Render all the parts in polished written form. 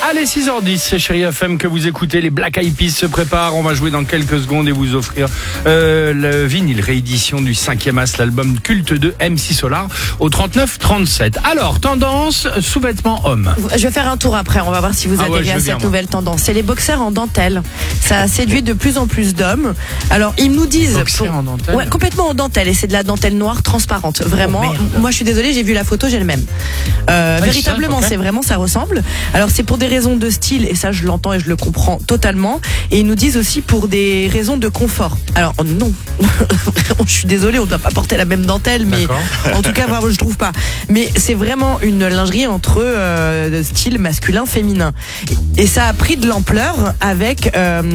Allez, 6h10, c'est Chérie FM que vous écoutez. Les Black Eyed Peas se préparent. On va jouer dans quelques secondes et vous offrir le vinyle réédition du 5e As, l'album culte de MC Solar au 39-37. Alors, tendance sous-vêtements hommes. Je vais faire un tour après, on va voir si vous adhérez à cette nouvelle tendance. C'est les boxers en dentelle. Ça a séduit de plus en plus d'hommes. Alors, ils nous disent... Boxers en dentelle ? Ouais, complètement en dentelle. Et c'est de la dentelle noire transparente. Vraiment. Moi, je suis désolée, j'ai vu la photo, j'ai le même. Véritablement, c'est vraiment, ça ressemble. Alors, c'est pour des raisons de style, et ça, je l'entends et je le comprends totalement. Et ils nous disent aussi pour des raisons de confort. Alors, non. Je suis désolée, on ne doit pas porter la même dentelle, mais en tout cas, je trouve pas. Mais c'est vraiment une lingerie entre style masculin-féminin. Et ça a pris de l'ampleur avec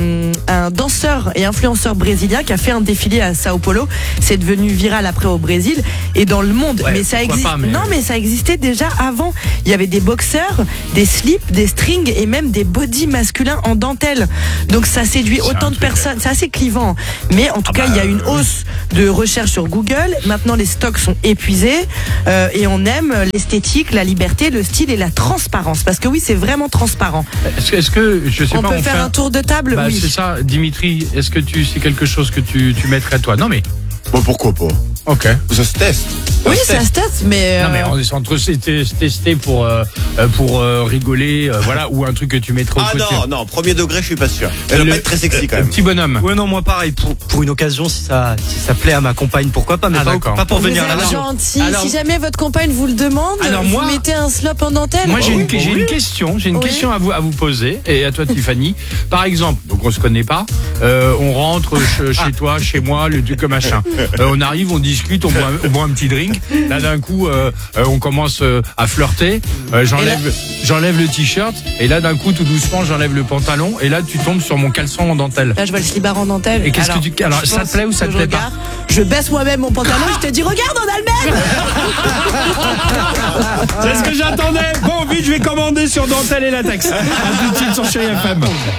un danseur et influenceur brésilien qui a fait un défilé à Sao Paulo. C'est devenu viral après au Brésil et dans le monde. Ouais, mais ça existe. Non, mais ça existait déjà avant. Il y avait des boxeurs, des slips, des strings et même des bodys masculins en dentelle. Donc ça séduit autant de personnes. C'est assez clivant. Mais en tout cas, il y a une hausse de recherche sur Google. Maintenant, les stocks sont épuisés et on aime l'esthétique, la liberté, le style et la transparence. Parce que oui, c'est vraiment transparent. Est-ce que, je sais on pas, peut faire un tour de table? Oui. C'est ça, Dimitri. Est-ce que c'est quelque chose que tu mettrais toi? Non, mais. Bon, pourquoi pas? Ok. Ça se teste. Oui, ça se teste, mais... Non, mais on est entre tester pour rigoler, voilà, ou un truc que tu mettrais au côté. Non, premier degré, je suis pas sûr. Elle va pas être très sexy quand même. Petit bonhomme. Ouais, non, moi pareil, pour une occasion, si ça plaît à ma compagne, pourquoi pas, mais pas pour venir là. Vous êtes gentil. Si jamais votre compagne vous le demande, vous mettez un slop en dentelle. Moi, j'ai une question à vous poser, et à toi, Tiffany. Par exemple, donc on se connaît pas, on rentre chez toi, chez moi, le truc machin. On arrive, on discute, on boit un petit drink. Là, d'un coup, on commence à flirter. J'enlève le t-shirt. Et là, d'un coup, tout doucement, j'enlève le pantalon. Et là, tu tombes sur mon caleçon en dentelle. Là, je vois le slibard en dentelle. Et qu'est-ce que tu... Alors, ça te plaît ou ça te plaît pas? Je baisse moi-même mon pantalon. Je te dis, regarde, on a le même. C'est ce que j'attendais. Bon, vite, je vais commander sur dentelle et latex. À tout de suite sur Chérie FM.